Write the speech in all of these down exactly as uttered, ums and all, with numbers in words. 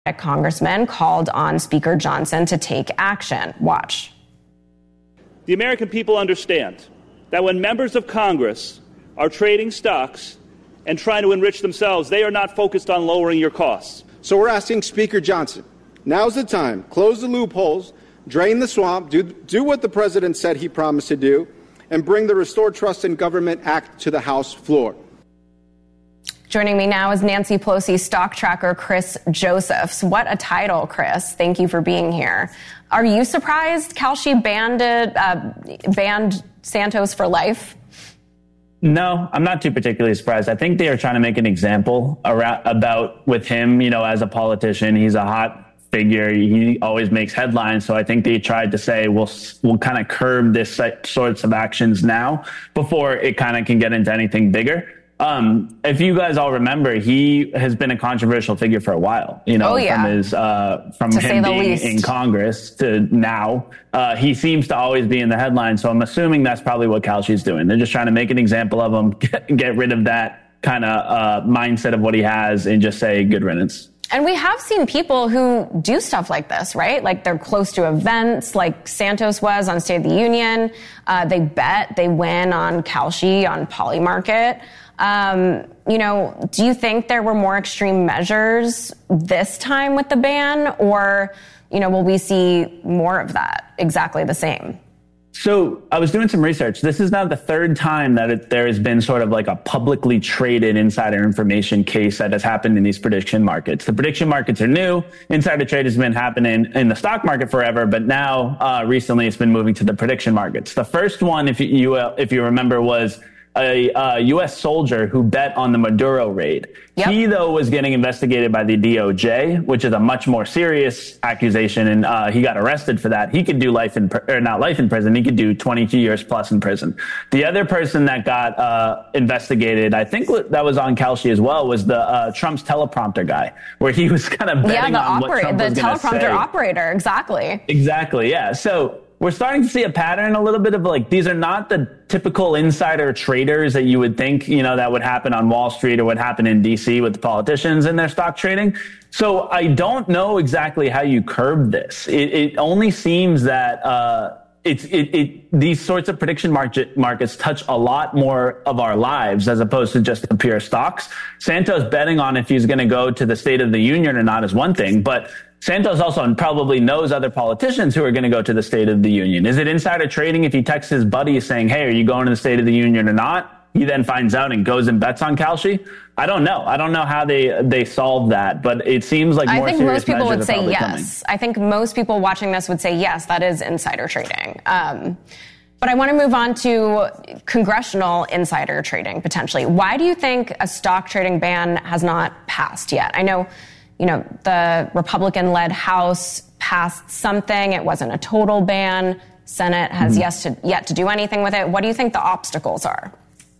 Congressman called on Speaker Johnson to take action. Watch. The American people understand that when members of Congress are trading stocks and trying to enrich themselves, they are not focused on lowering your costs. So we're asking Speaker Johnson, now's the time. Close the loopholes, drain the swamp, do, do what the president said he promised to do, and bring the Restore Trust in Government Act to the House floor. Joining me now is Nancy Pelosi stock tracker Chris Josephs. What a title, Chris. Thank you for being here. Are you surprised Kalshi banned, it, uh, banned Santos for life? No, I'm not too particularly surprised. I think they are trying to make an example around, about with him, you know, as a politician. He's a hot figure. He always makes headlines. So I think they tried to say, we'll, we'll kind of curb this sorts of actions now before it kind of can get into anything bigger. Um, if you guys all remember, he has been a controversial figure for a while, you know, oh, yeah. from his, uh, from him being least. in Congress to now, uh, he seems to always be in the headlines. So I'm assuming that's probably what Kalshi's doing. They're just trying to make an example of him, get, get rid of that kind of, uh, mindset of what he has and just say good riddance. And we have seen people who do stuff like this, right? Like they're close to events like Santos was on State of the Union. Uh, they bet, they win on Kalshi, on Polymarket. Um, you know, do you think there were more extreme measures this time with the ban, or, you know, will we see more of that exactly the same? So I was doing some research. This is now the third time that it, there has been sort of like a publicly traded insider information case that has happened in these prediction markets. The prediction markets are new. Insider trade has been happening in the stock market forever, but now uh, recently it's been moving to the prediction markets. The first one, if you, you uh, if you remember, was a uh, U S soldier who bet on the Maduro raid. Yep. He, though, was getting investigated by the D O J, which is a much more serious accusation, and uh, he got arrested for that. He could do life in, or not life in prison, he could do twenty-two years plus in prison. The other person that got uh, investigated, I think that was on Kalshi as well, was the uh, Trump's teleprompter guy, where he was kind of betting yeah, the on opera- what Trump the was going to say. teleprompter operator, exactly. Exactly, yeah. So we're starting to see a pattern a little bit of like, these are not the typical insider traders that you would think, you know, that would happen on Wall Street or would happen in D C with the politicians and their stock trading. So I don't know exactly how you curb this. It, it only seems that, uh, it's, it, it, these sorts of prediction market markets touch a lot more of our lives as opposed to just the pure stocks. Santos betting on if he's going to go to the State of the Union or not is one thing, but Santos also probably knows other politicians who are going to go to the State of the Union. Is it insider trading if he texts his buddy saying, hey, are you going to the State of the Union or not? He then finds out and goes and bets on Kalshi? I don't know. I don't know how they they solve that, but it seems like more I think serious most people would say yes. Coming. I think most people watching this would say yes, that is insider trading. Um, but I want to move on to congressional insider trading, potentially. Why do you think a stock trading ban has not passed yet? I know, you know, the Republican-led House passed something. It wasn't a total ban. Senate has mm-hmm. yet, to, yet to do anything with it. What do you think the obstacles are?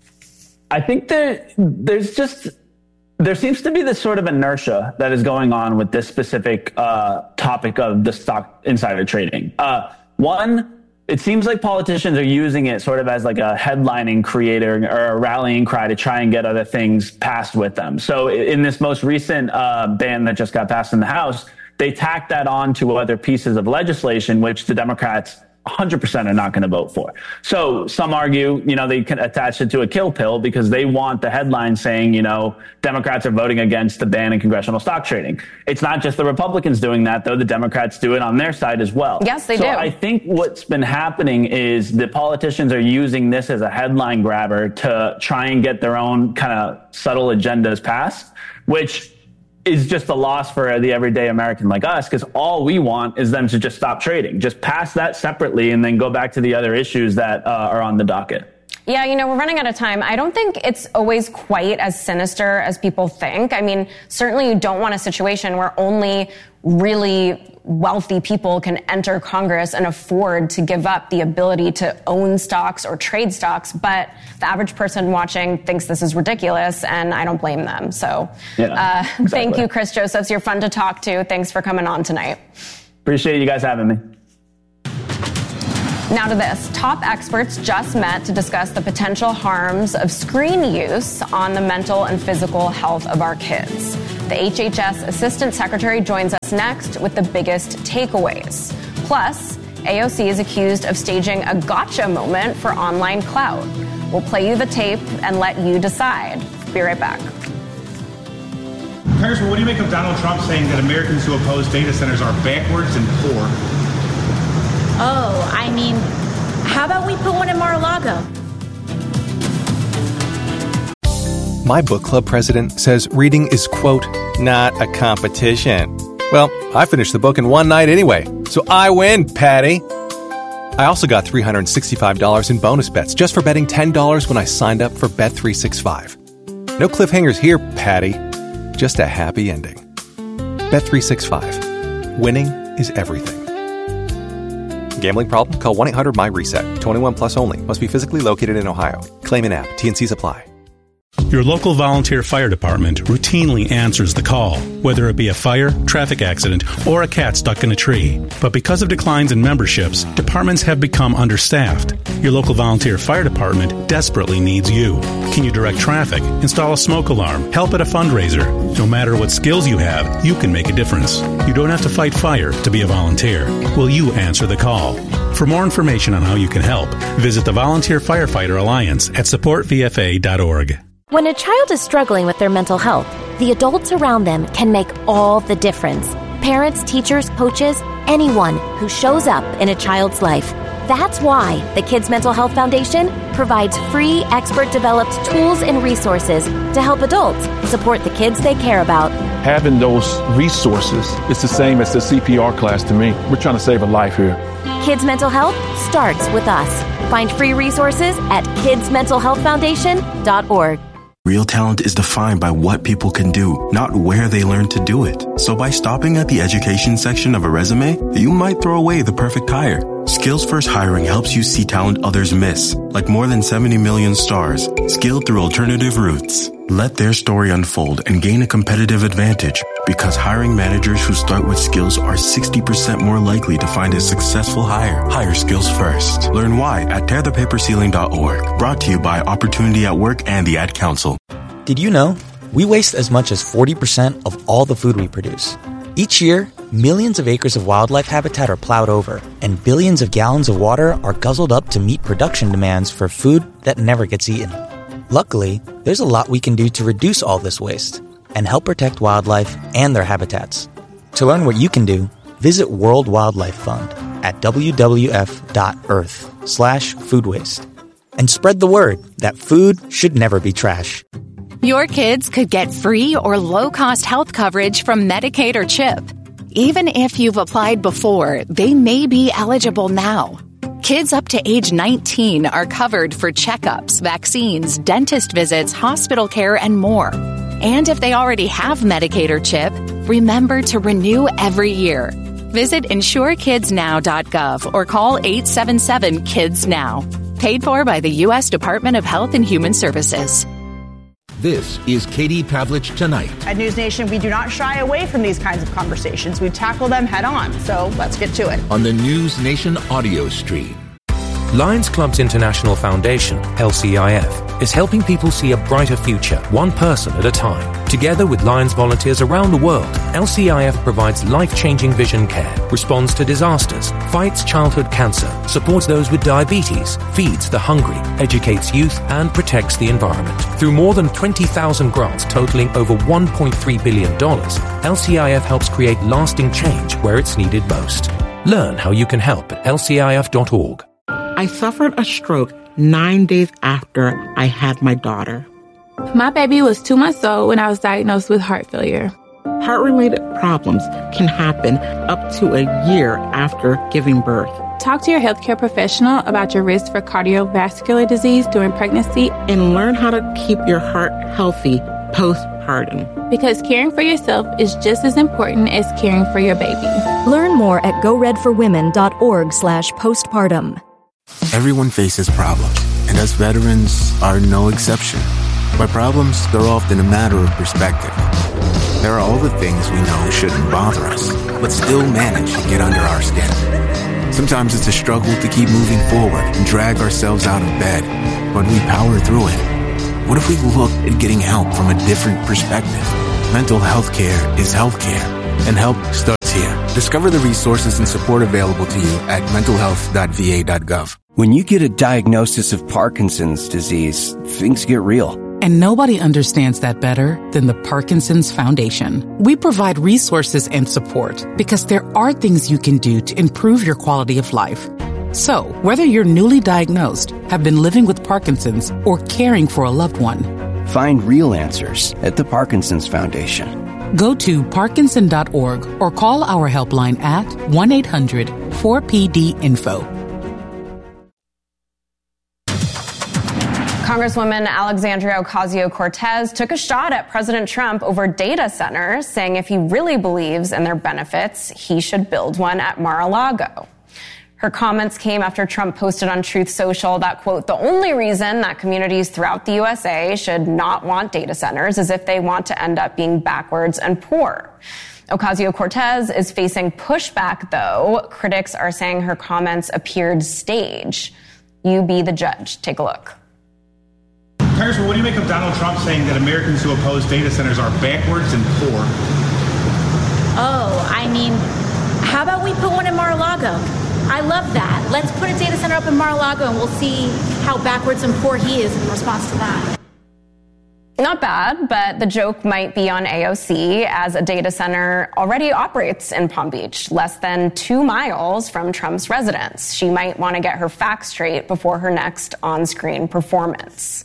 I think there, there's just, there seems to be this sort of inertia that is going on with this specific uh, topic of the stock insider trading. Uh, one, it seems like politicians are using it sort of as like a headlining creator or a rallying cry to try and get other things passed with them. So in this most recent uh, ban that just got passed in the House, they tacked that on to other pieces of legislation, which the Democrats one hundred percent are not going to vote for. So some argue, you know, they can attach it to a kill pill because they want the headline saying, you know, Democrats are voting against the ban in congressional stock trading. It's not just the Republicans doing that, though. The Democrats do it on their side as well. Yes, they so do. So I think what's been happening is the politicians are using this as a headline grabber to try and get their own kind of subtle agendas passed, which is just a loss for the everyday American like us, because all we want is them to just stop trading. Just pass that separately and then go back to the other issues that uh, are on the docket. Yeah, you know, we're running out of time. I don't think it's always quite as sinister as people think. I mean, certainly you don't want a situation where only really wealthy people can enter Congress and afford to give up the ability to own stocks or trade stocks. But the average person watching thinks this is ridiculous, and I don't blame them. So yeah, uh, exactly. Thank you, Chris Josephs. You're fun to talk to. Thanks for coming on tonight. Appreciate you guys having me. Now to this. Top experts just met to discuss the potential harms of screen use on the mental and physical health of our kids. The H H S Assistant Secretary joins us next with the biggest takeaways. Plus, A O C is accused of staging a gotcha moment for online clout. We'll play you the tape and let you decide. Be right back. Congressman, what do you make of Donald Trump saying that Americans who oppose data centers are backwards and poor? Oh, I mean, how about we put one in Mar-a-Lago? My book club president says reading is, quote, not a competition. Well, I finished the book in one night anyway, so I win, Patty. I also got three hundred sixty-five dollars in bonus bets just for betting ten dollars when I signed up for Bet three sixty-five. No cliffhangers here, Patty. Just a happy ending. Bet three sixty-five. Winning is everything. Gambling problem? Call one eight hundred my reset. twenty-one plus only. Must be physically located in Ohio. Claim in app. T and C's apply. Your local volunteer fire department routinely answers the call, whether it be a fire, traffic accident, or a cat stuck in a tree. But because of declines in memberships, departments have become understaffed. Your local volunteer fire department desperately needs you. Can you direct traffic, install a smoke alarm, help at a fundraiser? No matter what skills you have, you can make a difference. You don't have to fight fire to be a volunteer. Will you answer the call? For more information on how you can help, visit the Volunteer Firefighter Alliance at support v f a dot org. When a child is struggling with their mental health, the adults around them can make all the difference. Parents, teachers, coaches, anyone who shows up in a child's life. That's why the Kids Mental Health Foundation provides free, expert-developed tools and resources to help adults support the kids they care about. Having those resources is the same as the C P R class to me. We're trying to save a life here. Kids Mental Health starts with us. Find free resources at kids mental health foundation dot org. Real talent is defined by what people can do, not where they learn to do it. So by stopping at the education section of a resume, you might throw away the perfect hire. Skills First Hiring helps you see talent others miss, like more than seventy million stars, skilled through alternative routes. Let their story unfold and gain a competitive advantage, because hiring managers who start with skills are sixty percent more likely to find a successful hire. Hire skills first. Learn why at tear the paper ceiling dot org. Brought to you by Opportunity at Work and the Ad Council. Did you know we waste as much as forty percent of all the food we produce? Each year, millions of acres of wildlife habitat are plowed over, and billions of gallons of water are guzzled up to meet production demands for food that never gets eaten. Luckily, there's a lot we can do to reduce all this waste and help protect wildlife and their habitats. To learn what you can do, visit World Wildlife Fund at w w f dot earth slash food waste and spread the word that food should never be trash. Your kids could get free or low-cost health coverage from Medicaid or CHIP. Even if you've applied before, they may be eligible now. Kids up to age nineteen are covered for checkups, vaccines, dentist visits, hospital care, and more. And if they already have Medicaid or CHIP, remember to renew every year. Visit insure kids now dot gov or call eight seven seven kids now. Paid for by the U S Department of Health and Human Services. This is Katie Pavlich Tonight. At News Nation, we do not shy away from these kinds of conversations. We tackle them head on. So let's get to it. On the News Nation audio stream. Lions Clubs International Foundation, L C I F, is helping people see a brighter future, one person at a time. Together with Lions volunteers around the world, L C I F provides life-changing vision care, responds to disasters, fights childhood cancer, supports those with diabetes, feeds the hungry, educates youth, and protects the environment. Through more than twenty thousand grants totaling over one point three billion dollars, L C I F helps create lasting change where it's needed most. Learn how you can help at L C I F dot org. I suffered a stroke nine days after I had my daughter. My baby was two months old when I was diagnosed with heart failure. Heart-related problems can happen up to a year after giving birth. Talk to your healthcare professional about your risk for cardiovascular disease during pregnancy. And learn how to keep your heart healthy postpartum. Because caring for yourself is just as important as caring for your baby. Learn more at go red for women dot org slash postpartum. Everyone faces problems, and us veterans are no exception. By problems, they're often a matter of perspective. There are all the things we know shouldn't bother us, but still manage to get under our skin. Sometimes it's a struggle to keep moving forward and drag ourselves out of bed, but we power through it. What if we looked at getting help from a different perspective? mental health care is healthcare, and help starts here. Discover the resources and support available to you at mental health dot v a dot gov. When you get a diagnosis of Parkinson's disease, things get real. And nobody understands that better than the Parkinson's Foundation. We provide resources and support because there are things you can do to improve your quality of life. So, whether you're newly diagnosed, have been living with Parkinson's, or caring for a loved one, find real answers at the Parkinson's Foundation. Go to parkinson dot org or call our helpline at one eight hundred four P D info. Congresswoman Alexandria Ocasio-Cortez took a shot at President Trump over data centers, saying if he really believes in their benefits, he should build one at Mar-a-Lago. Her comments came after Trump posted on Truth Social that, quote, the only reason that communities throughout the U S A should not want data centers is if they want to end up being backwards and poor. Ocasio-Cortez is facing pushback, though. Critics are saying her comments appeared staged. You be the judge. Take a look. Congressman, what do you make of Donald Trump saying that Americans who oppose data centers are backwards and poor? Oh, I mean, how about we put one in Mar-a-Lago? I love that. Let's put a data center up in Mar-a-Lago and we'll see how backwards and poor he is in response to that. Not bad, but the joke might be on A O C, as a data center already operates in Palm Beach, less than two miles from Trump's residence. She might want to get her facts straight before her next on-screen performance.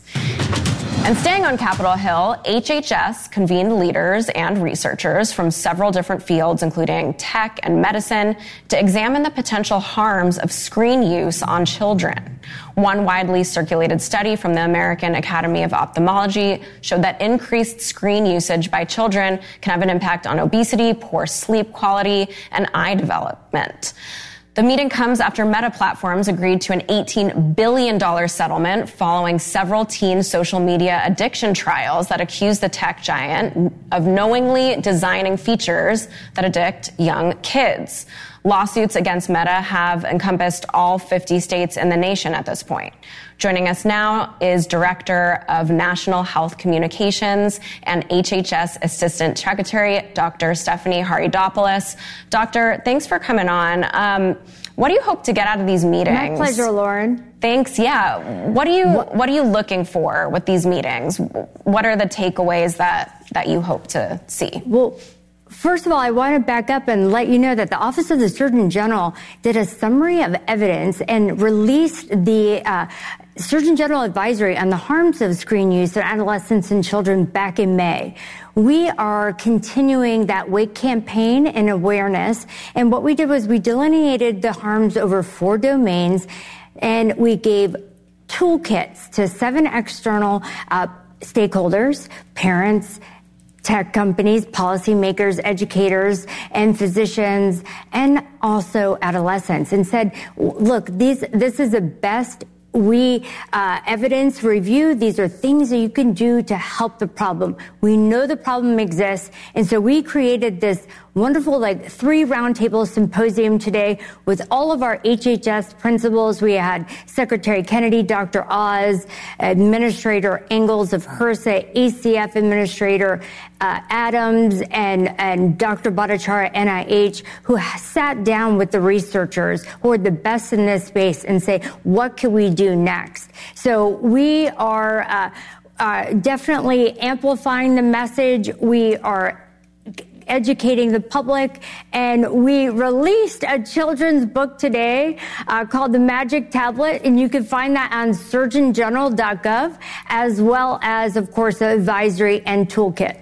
And staying on Capitol Hill, H H S convened leaders and researchers from several different fields, including tech and medicine, to examine the potential harms of screen use on children. One widely circulated study from the American Academy of Ophthalmology showed that increased screen usage by children can have an impact on obesity, poor sleep quality, and eye development. The meeting comes after Meta Platforms agreed to an eighteen billion dollars settlement following several teen social media addiction trials that accuse the tech giant of knowingly designing features that addict young kids. Lawsuits against Meta have encompassed all fifty states in the nation at this point. Joining us now is Director of National Health Communications and H H S Assistant Secretary, Doctor Stephanie Haridopoulos. Doctor, thanks for coming on. Um, what do you hope to get out of these meetings? My pleasure, Lauren. Thanks. Yeah. What are you what, what are you looking for with these meetings? What are the takeaways that that you hope to see? Well, first of all, I want to back up and let you know that the Office of the Surgeon General did a summary of evidence and released the uh, Surgeon General advisory on the harms of screen use in adolescents and children back in May. We are continuing that WAKE campaign and awareness. And what we did was we delineated the harms over four domains, and we gave toolkits to seven external uh, stakeholders, parents, tech companies, policymakers, educators, and physicians, and also adolescents, and said, look, these, this is the best we uh, evidence review. These are things that you can do to help the problem. We know the problem exists, and so we created this wonderful, like, three roundtable symposium today with all of our H H S principals. We had Secretary Kennedy, Doctor Oz, Administrator Engels of HRSA, A C F Administrator uh, Adams, and, and Doctor Bhattacharya, N I H, who sat down with the researchers who are the best in this space and say, what can we do next? So we are uh, uh, definitely amplifying the message. We are educating the public, and we released a children's book today uh, called The Magic Tablet, and you can find that on surgeon general dot gov, as well as, of course, the advisory and toolkit.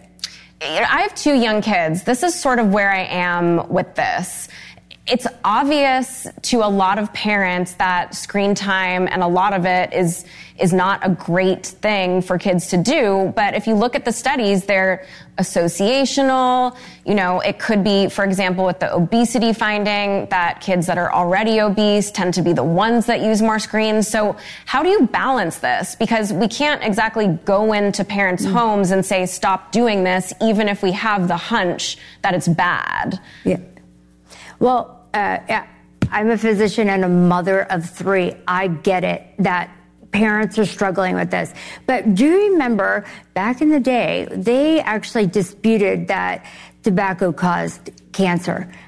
I have two young kids. This is sort of where I am with this. It's obvious to a lot of parents that screen time, and a lot of it is is not a great thing for kids to do. But if you look at the studies, they're associational. You know, it could be, for example, with the obesity finding, that kids that are already obese tend to be the ones that use more screens. So how do you balance this? Because we can't exactly go into parents' mm-hmm. homes and say, stop doing this, even if we have the hunch that it's bad. Yeah. Well, uh, I'm a physician and a mother of three. I get it that parents are struggling with this. But do you remember back in the day, they actually disputed that tobacco caused cancer.